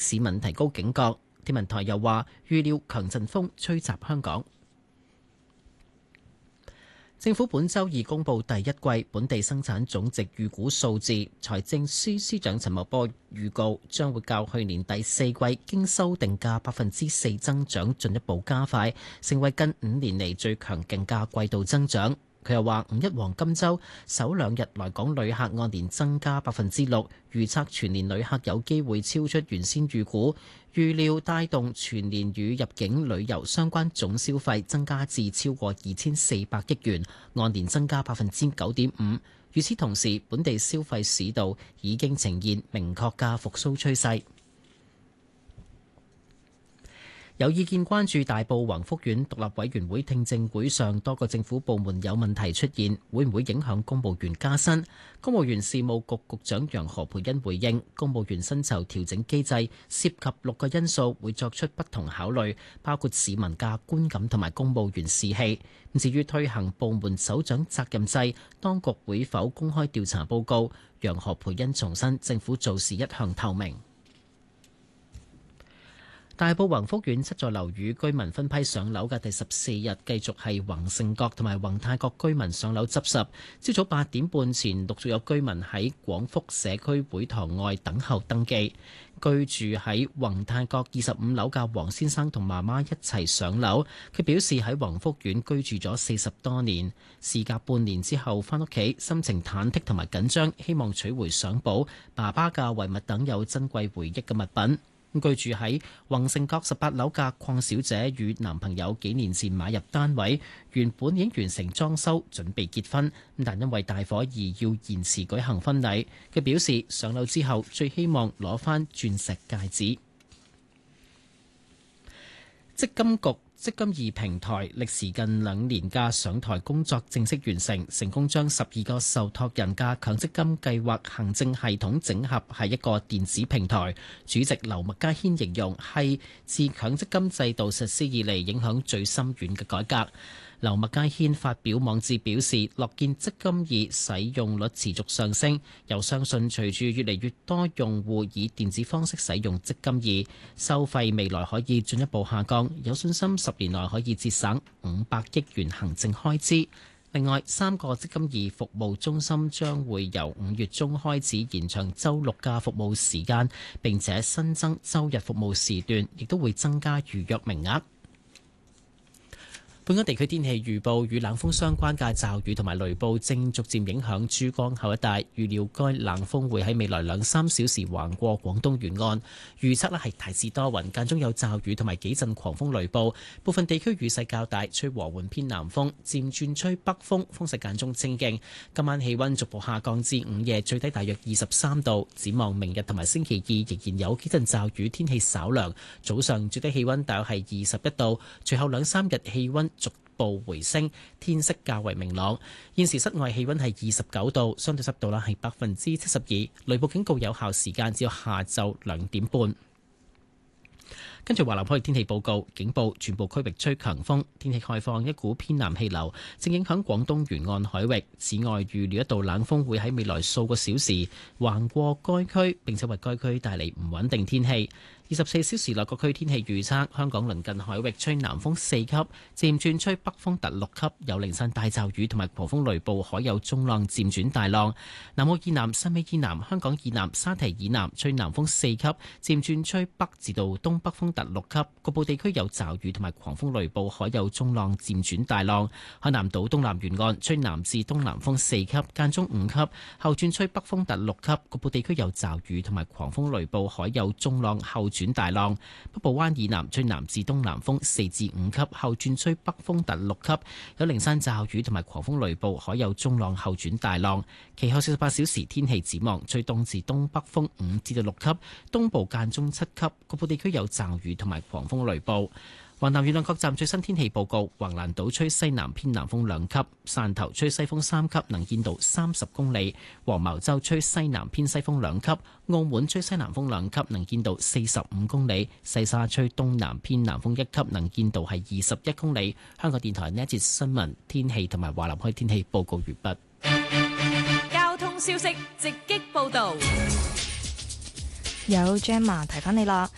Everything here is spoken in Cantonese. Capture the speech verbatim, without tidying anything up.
市民提高警覺。天文台又話預料強陣風吹襲香港。政府本週二公布第一季本地生產總值預估數字，財政司司長陳茂波預告將會較去年第四季經修訂嘅百分之四增長進一步加快，成為近五年嚟最強勁嘅季度增長。佢又話五一黃金週首兩日來港旅客按年增加百分之六，預測全年旅客有機會超出原先預估，預料帶動全年與入境旅遊相關總消費增加至超過二千四百億元，按年增加百分之九點五。與此同時，本地消費市道已經呈現明確嘅復甦趨勢。有意見關注大埔宏福苑獨立委員會聽證會上多個政府部門有問題出現，會唔會影響公務員加薪？公務員事務局局長楊何蓓茵回應，公務員薪酬調整機制涉及六個因素，會作出不同考慮，包括市民嘅觀感同埋公務員士氣。至於推行部門首長責任制，當局會否公開調查報告？楊何蓓茵重申，政府做事一向透明。大埔宏福苑七座樓宇居民分批上樓嘅第十四日，繼續係宏盛閣同埋宏泰閣居民上樓執拾。朝早八點半前，陸續有居民喺廣福社區會堂外等候登記。居住喺宏泰閣二十五樓嘅黃先生同媽媽一齊上樓。佢表示喺宏福苑居住咗四十多年，事隔半年之後返屋企，心情忐忑同埋緊張，希望取回相簿、爸爸嘅遺物等有珍貴回憶嘅物品。居住喺宏盛閣十八樓嘅鄺小姐與男朋友幾年前買入單位，原本已經完成裝修，準備結婚，但因為大火而要延遲舉行婚禮。佢表示上樓之後最希望攞返鑽石戒指。積金局積金易平台歷時近兩年嘅上台工作正式完成，成功將十二個受託人嘅強積金計劃行政系統整合係一個電子平台。主席劉麥嘉軒形容係自強積金制度實施以嚟影響最深遠嘅改革。劉麥嘉軒發表網誌表示，樂見積金易使用率持續上升，又相信隨住越嚟越多用戶以電子方式使用積金易，收費未來可以進一步下降，有信心十年內可以節省五百億元行政開支。另外，三個積金易服務中心將會由五月中開始延長週六嘅服務時間，並且新增週日服務時段，亦都會增加預約名額。本港地區天氣預報，與冷風相關嘅驟雨同埋雷暴正逐漸影響珠江口一帶，預料該冷風會喺未來兩三小時橫過廣東沿岸。預測咧係大致多雲，間中有驟雨同埋幾陣狂風雷暴，部分地區雨勢較大，吹和緩偏南風，漸轉吹北風，風勢間中清勁。今晚氣溫逐步下降至午夜最低大約二十三度。展望明日同埋星期二仍然有幾陣驟雨，天氣稍涼，早上最低氣溫大約係二十一度，隨後兩三日氣溫逐步回升，天色較為明朗。現時室外氣溫係二十九度，相對濕度啦係百分之七十二，雷暴警告有效時間至下晝兩點半。跟住華南海域天氣報告，警報全部區域吹強風，天氣概況，一股偏南氣流正影響廣東沿岸海域。此外，預料一道冷鋒會喺未來數個小時橫過該區，並且為該區帶嚟唔穩定天氣。二十四小時內各區天氣預測：香港鄰近海域吹南風四級，漸轉吹北風達六級，有零散大驟雨同埋狂風雷暴，海有中浪漸轉大浪。南澳以南、汕尾以南、香港以南、沙堤以南吹南風四級，漸轉吹北至到東北風達六級，局部地區有驟雨同埋狂風雷暴，海有中浪漸轉大浪。海南島東南沿岸吹南至東南風四級，間中五級，後轉吹北風達六級，局部地區有驟雨同埋狂風雷暴，海有中浪後轉大浪。北部灣以南吹南至東南風四至五級，後轉吹北風達六級，有零散驟雨同埋狂風雷暴，海有中浪後轉大浪。其後四十八小時天氣展望，吹東至東北風五至到六級，東部間中七級，局部地區有驟雨同埋狂風雷暴。橫南沿岸各站最新天氣報告：橫瀾島吹西南偏南風兩級，汕頭吹西風三級，能見度三十公里；黃茅洲吹西南偏西風兩級，澳門吹西南風兩級，能見度四十五公里；西沙吹東南偏南風一級，能見度係二十一公里。香港電台呢一節新聞天氣同埋華南海天氣報告完畢。 交通消息直擊報道。 有 Gemma 提翻你啦，